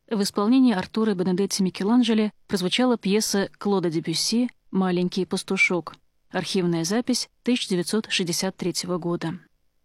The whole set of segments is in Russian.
В исполнении Артура и Бенедетти Микеланджело прозвучала пьеса Клода Дебюсси «Маленький пастушок». Архивная запись 1963 года.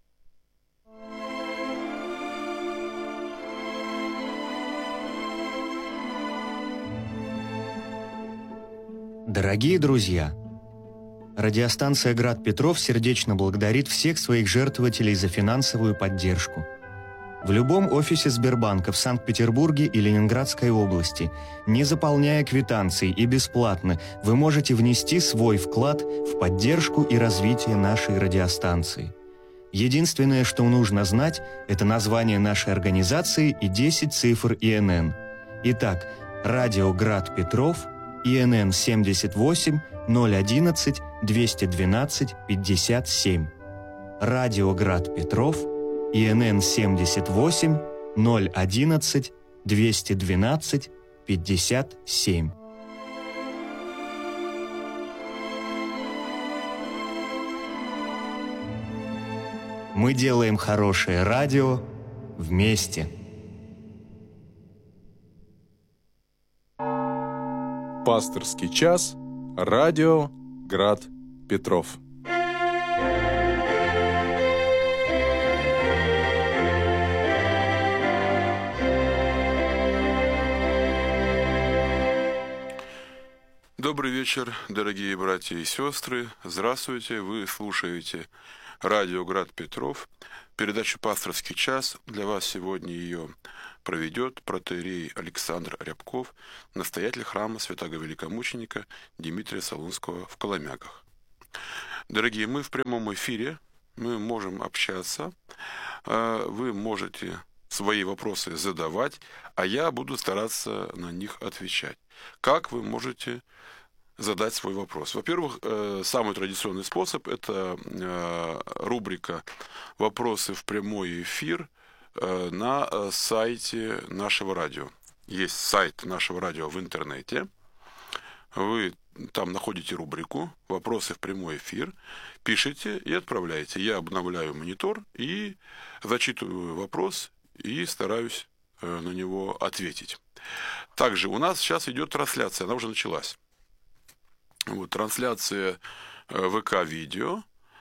Дорогие друзья, радиостанция «Град Петров» сердечно благодарит всех своих жертвователей за финансовую поддержку. В любом офисе Сбербанка в Санкт-Петербурге и Ленинградской области, не заполняя квитанций и бесплатно, вы можете внести свой вклад в поддержку и развитие нашей радиостанции. Единственное, что нужно знать, это название нашей организации и 10 цифр ИНН. Итак, радио «Град Петров», ИНН 78 011 212 57. Радио «Град Петров», ИНН 78 011 212 57. Мы делаем хорошее радио вместе. Пасторский час. Радио «Град Петров». Добрый вечер, дорогие братья и сестры. Здравствуйте, вы слушаете радио «Град Петров», передачу «Пасторский час». Для вас сегодня ее проведет протоиерей Александр Рябков, настоятель храма святого великомученика Дмитрия Солунского в Коломяках. Дорогие, мы в прямом эфире, мы можем общаться, вы можете свои вопросы задавать, а я буду стараться на них отвечать. Как вы можете задать свой вопрос? Во-первых, самый традиционный способ – это рубрика «Вопросы в прямой эфир» на сайте нашего радио. Есть сайт нашего радио в интернете. Вы там находите рубрику «Вопросы в прямой эфир», пишите и отправляете. Я обновляю монитор и зачитываю вопрос и стараюсь на него ответить. Также у нас сейчас идет трансляция, она уже началась. Вот, трансляция ВК-видео,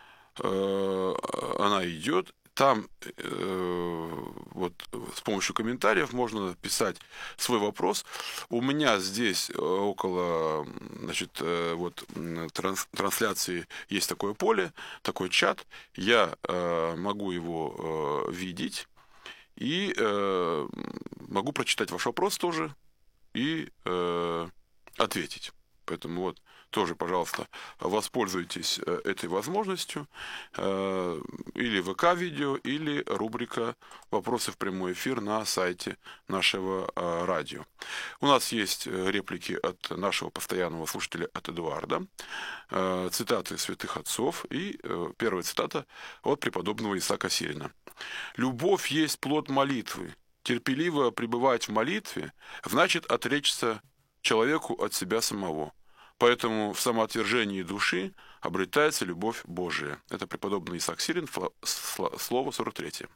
она идет. Там вот с помощью комментариев можно писать свой вопрос. У меня здесь около, значит, вот трансляции есть такое поле, такой чат. Я могу его видеть и могу прочитать ваш вопрос тоже и ответить. Поэтому вот тоже, пожалуйста, воспользуйтесь этой возможностью. Или ВК-видео, или рубрика «Вопросы в прямой эфир» на сайте нашего радио. У нас есть реплики от нашего постоянного слушателя, от Эдуарда, цитаты святых отцов, и первая цитата от преподобного Исаака Сирина. «Любовь есть плод молитвы. Терпеливо пребывать в молитве значит отречься человеку от себя самого. Поэтому в самоотвержении души обретается любовь Божия». Это преподобный Исаак Сирин, слово 43.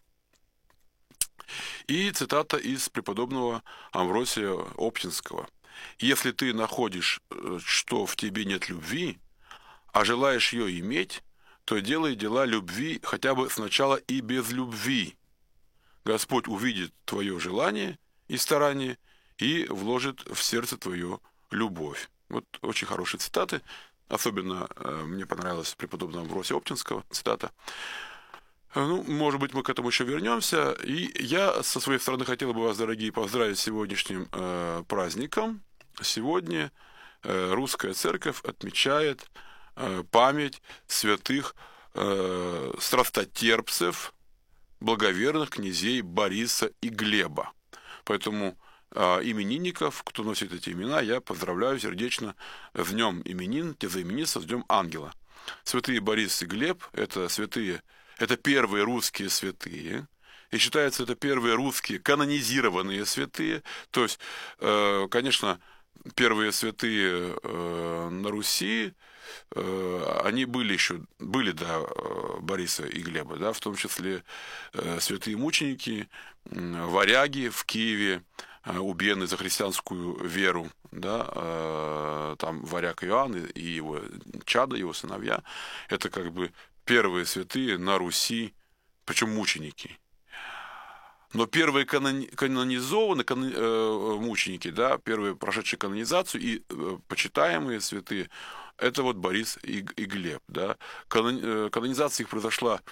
И цитата из преподобного Амвросия Оптинского. «Если ты находишь, что в тебе нет любви, а желаешь ее иметь, то делай дела любви хотя бы сначала и без любви. Господь увидит твое желание и старание и вложит в сердце твое любовь». Вот очень хорошие цитаты. Особенно мне понравилась преподобного Амвросия Оптинского цитата. Ну, может быть, мы к этому еще вернемся. И я со своей стороны хотел бы вас, дорогие, поздравить с сегодняшним праздником. Сегодня Русская Церковь отмечает память святых страстотерпцев, благоверных князей Бориса и Глеба. Поэтому именинников, кто носит эти имена, я поздравляю сердечно с днем именин, те заименится с днем ангела. Святые Борис и Глеб – это святые, это первые русские святые, и считается, это первые русские канонизированные святые. То есть, конечно, первые святые на Руси, они были до Бориса и Глеба, да, в том числе святые мученики, варяги в Киеве, убиенный за христианскую веру, да, там варяг Иоанн и его чада, его сыновья, это как бы первые святые на Руси, причем мученики. Но первые канонизованные мученики, да, первые прошедшие канонизацию и почитаемые святые, это вот Борис и Глеб. Да. Канонизация их произошла,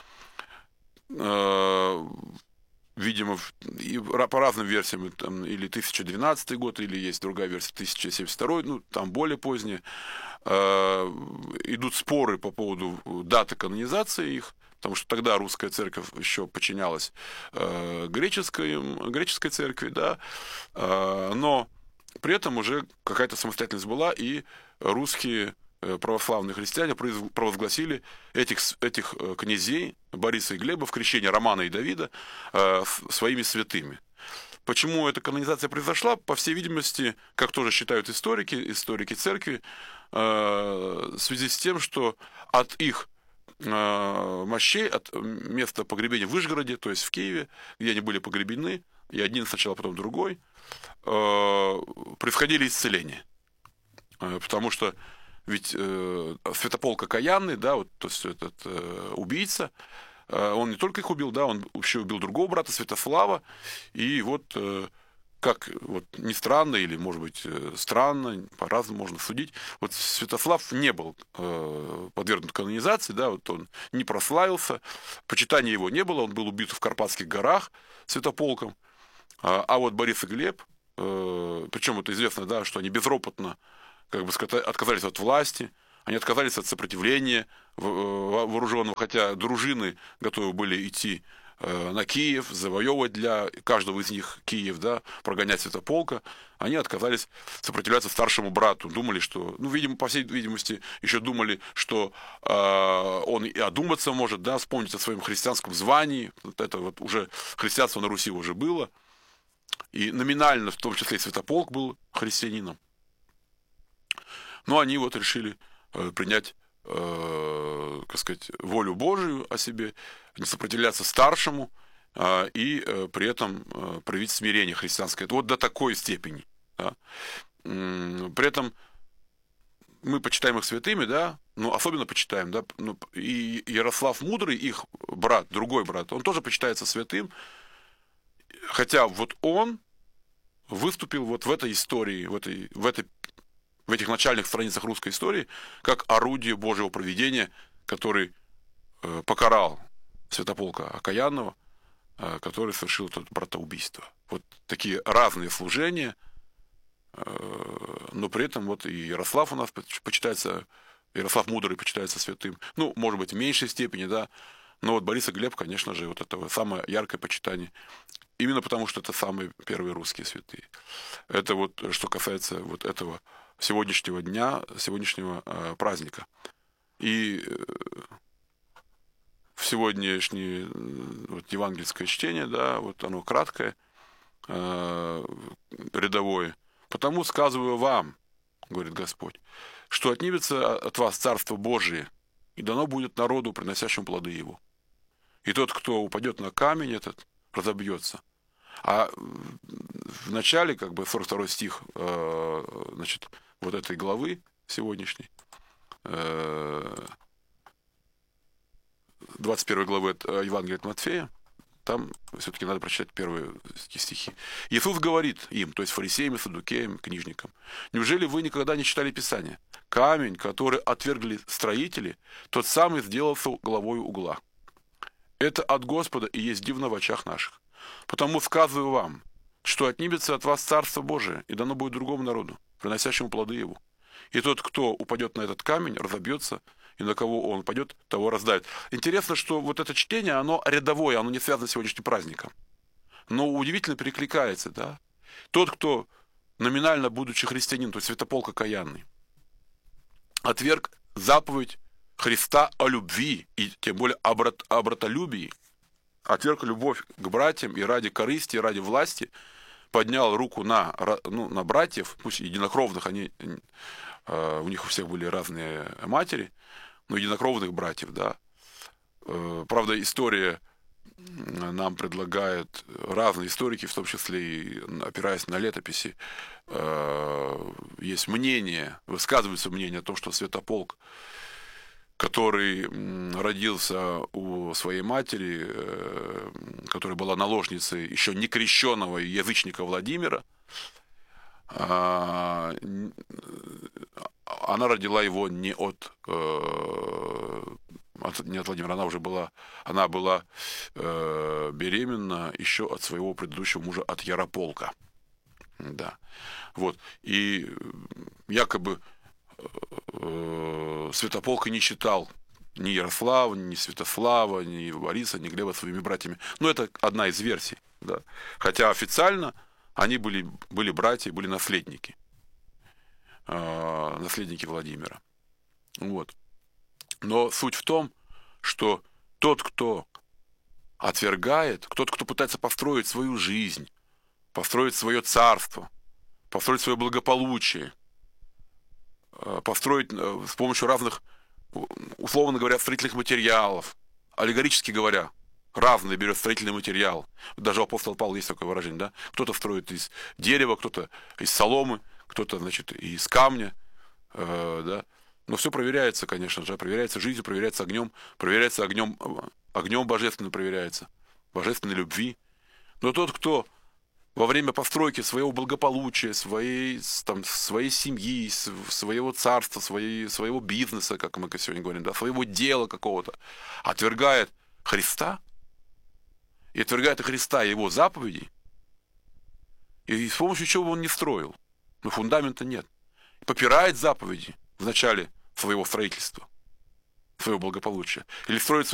видимо, по разным версиям, там, или 1012 год, или есть другая версия, 1072, ну, там более поздние. Идут споры по поводу даты канонизации их, потому что тогда русская церковь еще подчинялась греческой церкви, да, но при этом уже какая-то самостоятельность была, и русские православные христиане провозгласили этих князей Бориса и Глеба в крещении Романа и Давида своими святыми. Почему эта канонизация произошла? По всей видимости, как тоже считают историки церкви, в связи с тем, что от их мощей, от места погребения в Вышгороде, то есть в Киеве, где они были погребены, и один сначала, потом другой, происходили исцеления. Потому что ведь Святополк Окаянный, да, вот, то есть этот убийца, он не только их убил, да, он еще убил другого брата, Святослава, и вот, как вот ни странно, или, может быть, странно, по-разному можно судить, вот Святослав не был подвергнут канонизации, да, вот он не прославился, почитания его не было, он был убит в Карпатских горах Святополком, а вот Борис и Глеб, причем это известно, да, что они безропотно как бы отказались от власти, они отказались от сопротивления вооруженного, хотя дружины готовы были идти на Киев, завоевывать для каждого из них Киев, да, прогонять Святополка, они отказались сопротивляться старшему брату, думали, что, ну, видимо, по всей видимости, еще думали, что он и одуматься может, да, вспомнить о своем христианском звании, вот это вот уже христианство на Руси уже было, и номинально, в том числе и Святополк был христианином. Но они вот решили принять, как сказать, волю Божию о себе, не сопротивляться старшему и при этом проявить смирение христианское. Это вот до такой степени. Да. При этом мы почитаем их святыми, да, но особенно почитаем, да, ну, и Ярослав Мудрый, их брат, другой брат, он тоже почитается святым, хотя вот он выступил вот в этой истории, в этих начальных страницах русской истории, как орудие Божьего провидения, который покарал Святополка Окаянного, который совершил это братоубийство. Вот такие разные служения, но при этом вот и Ярослав у нас почитается, Ярослав Мудрый почитается святым, ну, может быть, в меньшей степени, да, но вот Борис и Глеб, конечно же, вот это самое яркое почитание, именно потому что это самые первые русские святые. Это вот что касается вот этого сегодняшнего дня, сегодняшнего праздника. И в сегодняшнее вот, евангельское чтение, да, вот оно краткое, рядовое. «Потому сказываю вам, — говорит Господь, — что отнимется от вас Царство Божие, и дано будет народу, приносящему плоды его. И тот, кто упадет на камень этот, разобьется». А в начале, как бы, 42 стих, значит, вот этой главы сегодняшней, 21 главы Евангелия от Матфея, там все-таки надо прочитать первые стихи. Иисус говорит им, то есть фарисеям, саддукеям, книжникам: «Неужели вы никогда не читали Писание? Камень, который отвергли строители, тот самый сделался главой угла. Это от Господа и есть дивно в очах наших. Потому сказываю вам, что отнимется от вас Царство Божие, и дано будет другому народу, приносящему плоды его. И тот, кто упадет на этот камень, разобьется, и на кого он упадет, того раздавит». Интересно, что вот это чтение, оно рядовое, оно не связано с сегодняшним праздником. Но удивительно перекликается, да? Тот, кто номинально, будучи христианин, то есть Святополк Окаянный, отверг заповедь Христа о любви, и тем более о братолюбии, отверг любовь к братьям и ради корысти, и ради власти, поднял руку на братьев, пусть единокровных, они, у них у всех были разные матери, но единокровных братьев, да. Правда, история нам предлагают разные историки, в том числе и опираясь на летописи, есть мнение, высказывается мнение о том, что Святополк, который родился у своей матери, которая была наложницей еще не крещенного язычника Владимира, она родила его не от Владимира, она была беременна еще от своего предыдущего мужа, от Ярополка. Да. Вот. И якобы Святополка не считал ни Ярослава, ни Святослава, ни Бориса, ни Глеба своими братьями. Но это одна из версий. Да. Хотя официально они были братья, были наследники. Наследники Владимира. Вот. Но суть в том, что тот, кто отвергает, тот, кто пытается построить свою жизнь, построить свое царство, построить свое благополучие, построить с помощью разных, условно говоря, строительных материалов, аллегорически говоря, разные берет строительный материал. Даже у апостола Павла есть такое выражение, да? Кто-то строит из дерева, кто-то из соломы, кто-то, значит, из камня, да? Но все проверяется, конечно же, проверяется жизнью, проверяется огнем божественным проверяется, божественной любви. Но тот, кто во время постройки своего благополучия, своей семьи, своего царства, своего бизнеса, как мы сегодня говорим, да, своего дела какого-то, отвергает Христа, и отвергает Христа и его заповедей, и с помощью чего он не строил, но фундамента нет, попирает заповеди в начале своего строительства, своего благополучия, или строит